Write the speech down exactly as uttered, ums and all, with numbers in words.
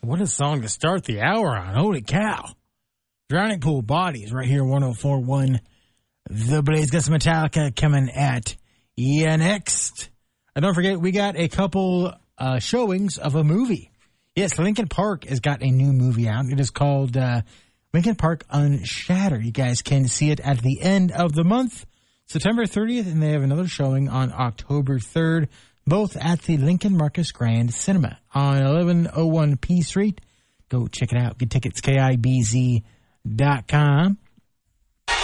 What a song to start the hour on. Holy cow. Drowning Pool Bodies right here, one oh four point one. The Blaze. Got some Metallica coming at you next. And don't forget, we got a couple uh, showings of a movie. Yes, Linkin Park has got a new movie out. It is called uh, Linkin Park Unshattered. You guys can see it at the end of the month, September thirtieth, and they have another showing on October third, both at the Lincoln Marcus Grand Cinema on eleven oh one P Street. Go check it out. Get tickets, K I B Z dot com.